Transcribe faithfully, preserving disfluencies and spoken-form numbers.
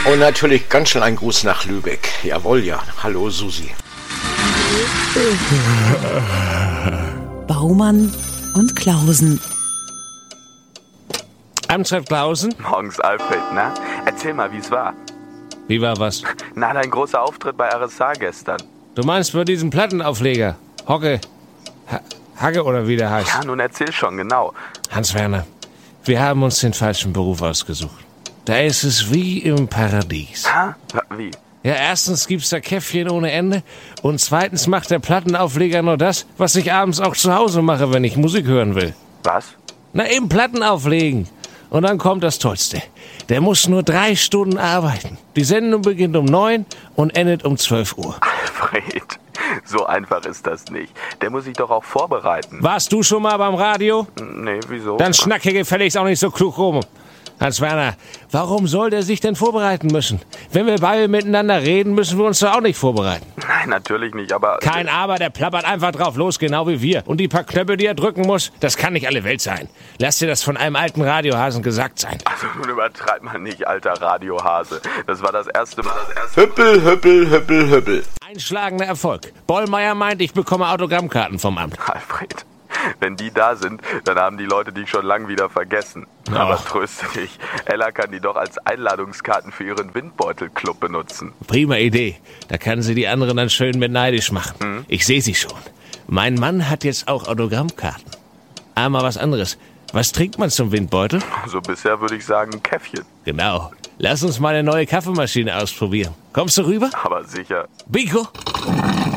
Und natürlich ganz schnell ein Gruß nach Lübeck. Jawohl, ja. Hallo, Susi. Baumann und Klausen. Amtshalt Klausen? Morgens, Alfred, na? Erzähl mal, wie es war. Wie war was? Na, dein großer Auftritt bei R S A gestern. Du meinst bei diesem Plattenaufleger? Hocke? Ha Hacke oder wie der heißt? Ja, nun erzähl schon, genau. Hans-Werner, wir haben uns den falschen Beruf ausgesucht. Da ist es wie im Paradies. Ha? Wie? Ja, erstens gibt's da Käffchen ohne Ende und zweitens macht der Plattenaufleger nur das, was ich abends auch zu Hause mache, wenn ich Musik hören will. Was? Na, eben Platten auflegen. Und dann kommt das Tollste. Der muss nur drei Stunden arbeiten. Die Sendung beginnt um neun und endet um zwölf Uhr. Alfred, so einfach ist das nicht. Der muss sich doch auch vorbereiten. Warst du schon mal beim Radio? Nee, wieso? Dann schnacke gefälligst auch nicht so klug rum. Hans-Werner, warum soll der sich denn vorbereiten müssen? Wenn wir beide miteinander reden, müssen wir uns doch auch nicht vorbereiten. Nein, natürlich nicht, aber... Kein Aber, der plappert einfach drauf los, genau wie wir. Und die paar Knöpfe, die er drücken muss, das kann nicht alle Welt sein. Lass dir das von einem alten Radiohasen gesagt sein. Also nun übertreib mal nicht, alter Radiohase. Das war das erste Mal... Das erste Hüppel, hüppel, hüppel, hüppel. Einschlagender Erfolg. Bollmeier meint, ich bekomme Autogrammkarten vom Amt. Alfred, wenn die da sind, dann haben die Leute dich schon lang wieder vergessen. Ach. Aber tröste dich, Ella kann die doch als Einladungskarten für ihren Windbeutelclub benutzen. Prima Idee. Da kann sie die anderen dann schön mit neidisch machen. Hm? Ich sehe sie schon. Mein Mann hat jetzt auch Autogrammkarten. Aber was anderes. Was trinkt man zum Windbeutel? So bisher würde ich sagen, ein Käffchen. Genau. Lass uns mal eine neue Kaffeemaschine ausprobieren. Kommst du rüber? Aber sicher. Biko?